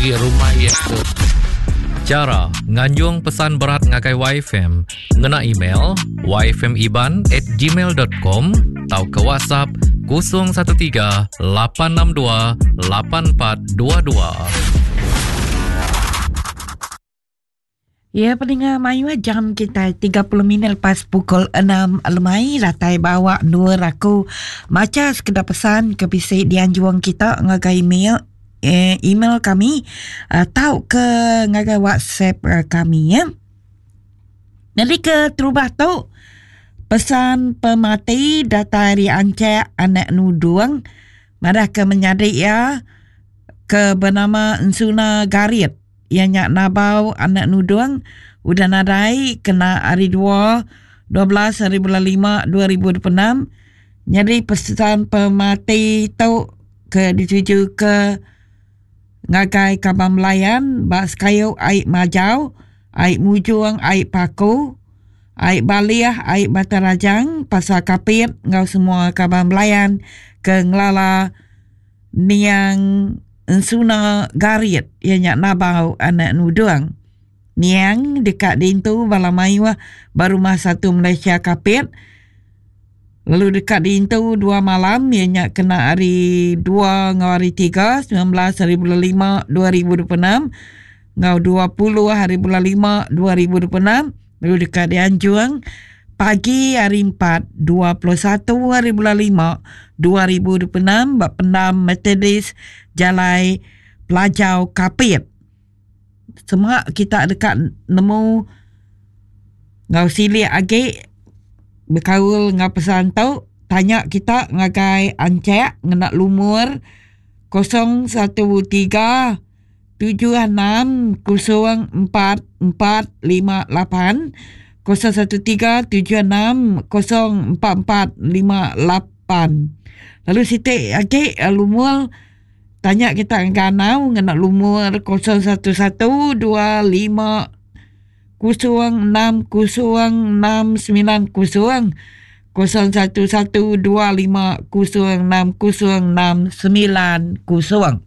di rumah itu. Cara nganjung pesan berat ngagai YFM ngena email yfmiban@gmail.com atau ke WhatsApp 013 862 8422. Ya, pendengar Mayu, jam kita 30 minit lepas pukul 6 lemai. Ratai bawa dua raku macam sekedar pesan ke bisik dianjuang kita ngagai email kami atau ke ngagai WhatsApp kami ya. Jadi ke terubah tu pesan pemati datari ancak anak nuduang marah ke menyadik ya ke bernama Ensuna Garit yang nyak nabau anak nuduang udah nadai kena hari 12 hari bulan 5 2026. Jadi pesan pemati tu ke dituju ke ngagai Kabang Melayan bak sekayau aik majau aik mujung aik paku aik baliah aik batarajang pasal kapit ngau semua Kabang Melayan ke ngelala niang Ensuna Garit yang nyak nabau anak nuduang. Niang dekat dintu Balamayu baru masa tu Malaysia kapit. Lalu dekat dintu 2 malam yang nyak kena hari 2 ngau hari 3 19 hari bulan 5 2026 ngau 20 hari bulan 5 2026. Lalu dekat Dianjuang pagi hari 4 21 hari bulan 5 2026 bak pendam Methodist Jalai Pelajau Kapit. Semua kita dekat nemu ngau silik agak berkaul ngau pesan tau tanya kita ngagai ancak ngenak lumur 013 76 04 458 013 76 04 458. Lalu sitik agak lumur tanya kita nganau ngenak lumur 011 25 06 06 90 011 25 06 06 90.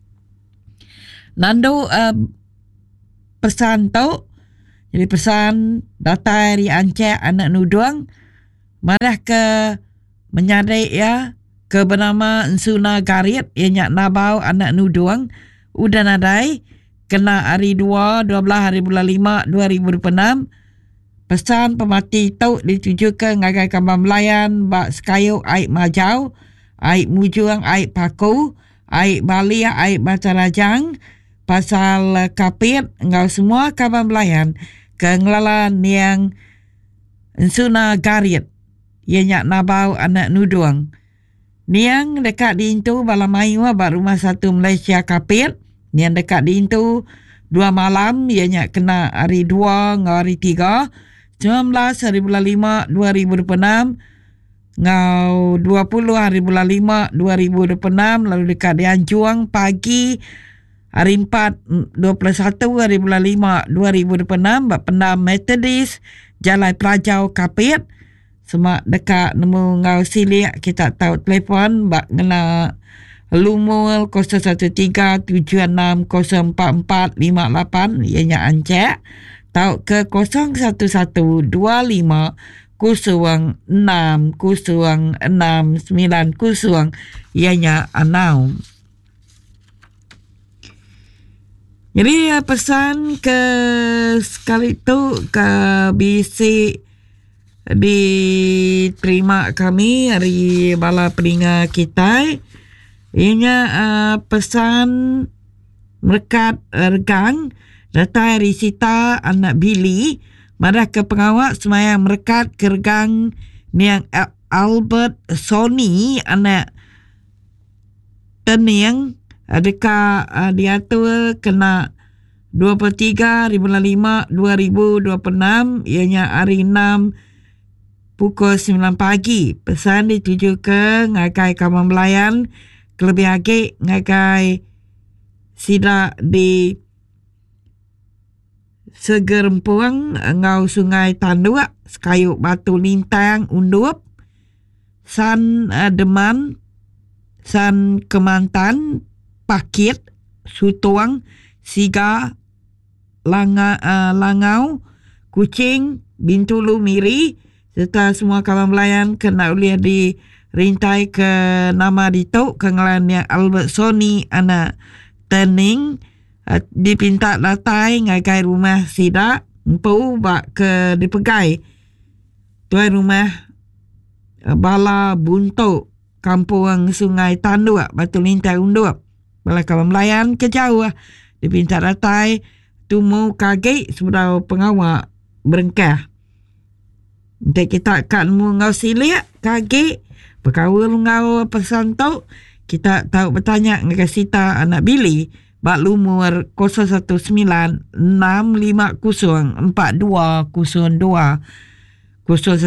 Nando pesan tau. Jadi pesan datari ancak anak nuduang marah ke menyadik ya ke bernama Ensuna Garit yang nyak nabau anak nuduang udah nadai kena hari 12 hari bulan 5 2026. Pesan pemati tau dituju ke ngagai Kabang Melayan bak sekayau aik majau aik mujung aik paku aik baliah aik batarajang pasal kapit ngau semua Kabang Melayan ke ngelala niang Ensuna Garit yang nyak nabau anak nuduang. Niang dekat dintu Balamayu bak rumah satu Malaysia kapit. Niang dekat dintu 2 malam yang nyak kena hari 2 ngau hari 3 19 hari bulan 5 2026 ngau 20 hari bulan 5 2026. Lalu dekat Dianjuang pagi hari 4 21 hari bulan 5 2026 bak pendam Methodist Jalai Pelajau Kapit. Semak dekat nemu ngau silik kita tahu telefon bak ngena lumur 013 76 044 58 ianya ancak tahu ke 011 25 06 06 90 ianya anau. Jadi pesan ke sekali tu ke bisik diterima kami hari bala peninga kita. Ianya pesan merekat regang datai Risita anak Billy marah ke pengawak semayang merekat ke regang niang Albert Sony anak Teniang adakah diatur kena 23 hari bulan 5 2026 ianya hari 6 pukul 9 pagi. Pesan dituju ke ngagai Kabang Melayan kelebih agak ngagai sidak di Segerempuang ngau Sungai Tanduk sekayuk Batu Lintang Undup San Deman San Kemantan Pakit sutuang, siga, langau, kucing, bintulu, miri serta semua kawan belayan kena uliah di rintai ke nama ditok kengalan yang Albertsoni anak Tening dipinta latai ngagai rumah sidak empu bak ke dipegai tuai rumah Bala Buntuk Kampung Sungai Tanduk Batu Lintai Unduk bala kawan melayan ke jauh dipinta latai tumu kagik sebelah pengawak berengkah untuk kita akan mengau silik kagik berkawal ngau pesan tu kita tahu bertanya dengan Sita anak Billy bak lumur 019 650 4202 019 650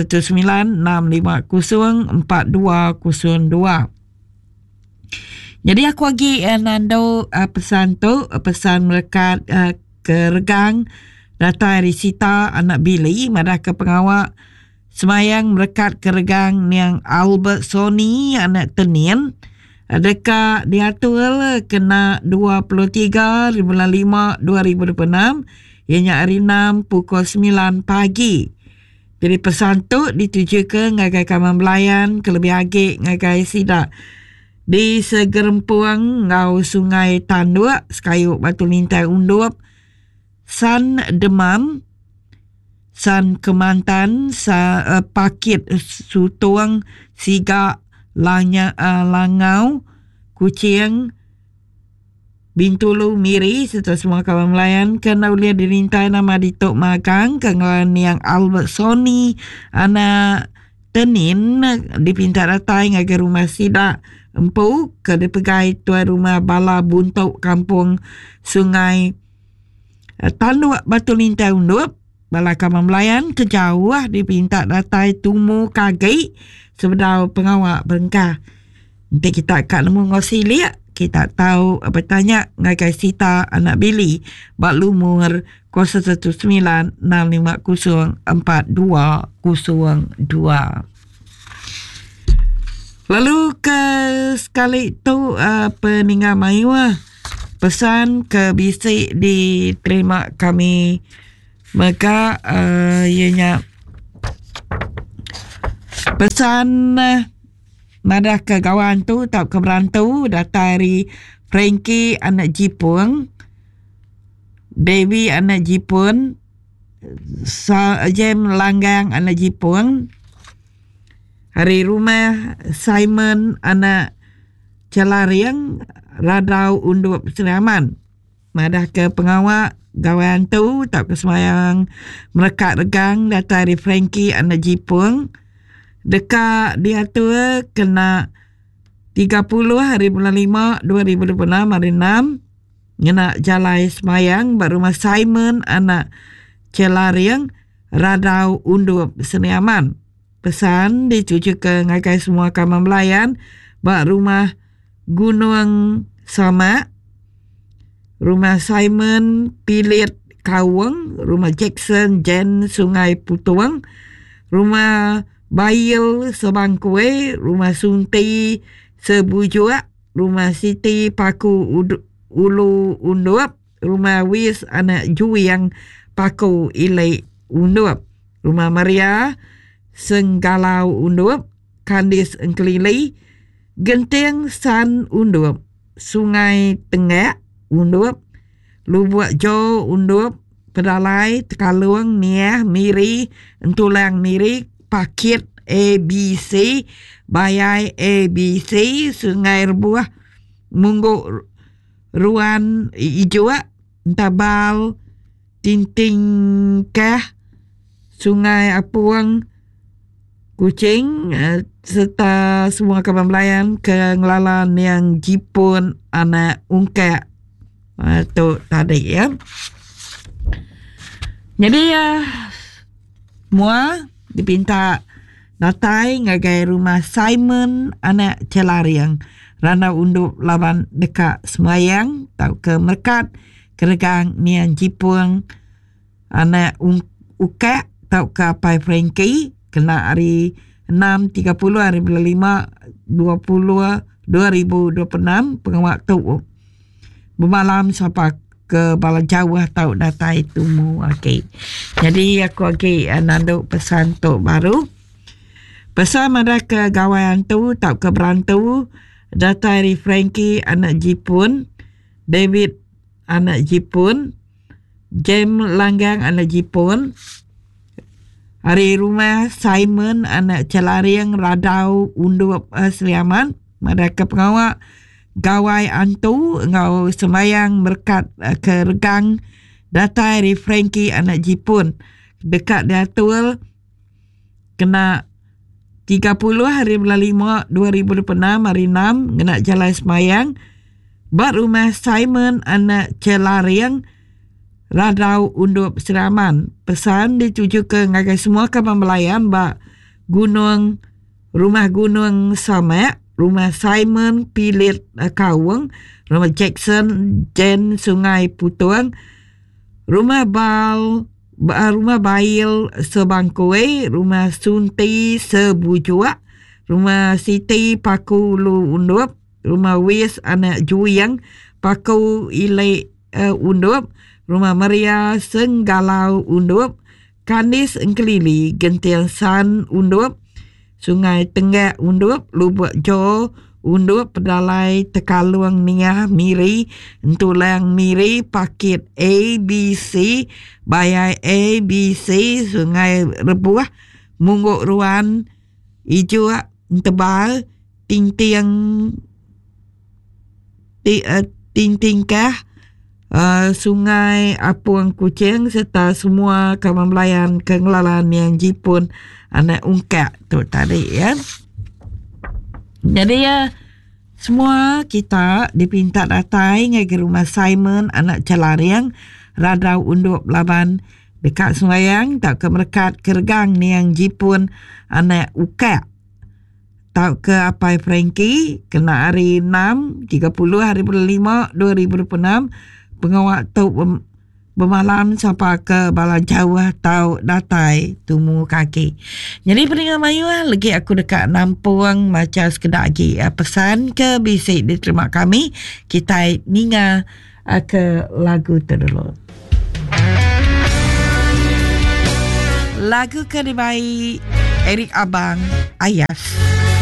4202. Jadi aku lagi nando pesan tu pesan melekat ke regang data dari Sita anak Billy madah ke pengawak semayang melekat ke regang yang Albertsoni anak Tenin adakah diatur kena 23 bulan 5 2026 ianya hari 6 pukul 9 pagi. Jadi pesan tu dituju ke ngagai kaman belayan kelebih agik ngagai sidak di segerempuang ngau Sungai Tanduk sekayuk Batu Lintai Undup San Demam San Kemantan Pakit Sutuang Siga Langau Kucing Bintulu Miri serta semua kawan melayan kena uliah dirintai nama ditok magang kengalan yang Albertsoni anak Tenin dipinta ratai ngagai rumah sidak empu ke dipegai tuai rumah Bala Buntuk Kampung Sungai Tanduk Batu Lintai Undup bala kaman melayan kejauh dipinta datai tumu kagik sebelah pengawak berengkah. Nanti kita akan nemu ngosilik kita tahu bertanya ngagai Sita anak Billy bak lumur 019 650 4202. Lalu ke sekali tu peninggal Mayua pesan ke bisik diterima kami maka ianya pesan madah ke kawan tu tak ke berantu datari Frankie anak Jipun Devi anak Jipun Jem Langgang anak Jipun hari rumah Simon anak Celariang Radau Undup Seriaman madah ke pengawak gawain tu tak ke semayang melekat regang datari Frankie anak Jipun dekat diatur kena 30 hari bulan 5 2026 hari 6 ngena jalai semayang bar rumah Simon anak Celariang Radau Undup Seniaman. Pesan dicuci ke ngagai semua kaman melayan bak rumah Gunung Sama rumah Simon Pilit Kawang rumah Jackson Jen Sungai Putuang rumah Bayil Sebangkue rumah Sunti Sebujua rumah Siti Paku Ulu Undup rumah Wis anak Juyang Paku Ilai Undup rumah Maria Senggalau Undup Kandis Engkelili Genteng San Undup Sungai Tengah Undup Lubuk Jo Undup Pedalai Tekalung Niah Miri Entulang Miri Pakit ABC Bayai ABC Sungai Rebuah Mungguk Ruan Ijua Tabal Tintingkah Sungai Apuang Kucing serta semua kawan belayan ke ngelalan yang Jipun anak Ungkak tu tadi ya. Jadi semua dipinta datai ngagai rumah Simon anak Celariang Rana Undup lawan dekat semayang tau ke merkat keregang nian Jipun anak Ungkak tau ke Pai Frankie kena hari 6.30 hari bulan 5 2026 pengawak tu bermalam sampai ke bala jauh tau datai tumu. Okey. Jadi aku nanduk pesan tok baru. Pesan mana ke gawaian tu tau ke berantu datai dari Frankie anak Jepun, David anak Jepun, James Langgang anak Jepun, hari rumah Simon anak Celariang Radau Undup Seliaman. Mereka pengawak gawai antu ngau sembayang berkat ke regang datai dari Frankie anak Jepun dekat Datul kena 30 hari bulan 5 2026 hari 6 kena jalan sembayang bat rumah Simon anak Celariang Radau Undup Seraman. Pesan dituju ke ngagai semua kapal Melayan bak gunung rumah gunung Samek, rumah Simon Pilit Kawung, rumah Jackson Jen Sungai Putuang, rumah Bail Sebangkue, rumah Sunti Sebujuak, rumah Siti Paku Lu Undup, rumah Wis anak Juyang Paku Ile Undup, rumah Maria Senggalau Undup, Kanis Engkelili Gentian San Undup, Sungai Tenggak Undup, Lubuk Jo Undup, Pedalai Tekaluang Niah Miri, Entulang Miri, Pakit ABC, Bayai ABC, Sungai Rebuah, Mungguk Ruan, Ijo Tebal, Tingtingkah, Sungai Apuang Kucing serta semua kawan Melayan kengelalan yang Jepun anak ungkap tu tadi ya. Jadi semua kita dipinta datai ke rumah Simon anak Celariang Radau Undup Laban dekat sembayang tak ke merekat kergang ni yang Jepun anak ungkap tau ke apai Frankie kena hari 6 30 hari bulan 5 2026 pengawak tu bermalam sampai ke bala jauh tau datai tumu kaki. Jadi pendengar Melayu lagi aku dekat Nampuang macam sekedar lagi pesan ke bisik diterima kami kita ninga ke lagu terdulu. Lagu ke dibai Eric Abang Ayas.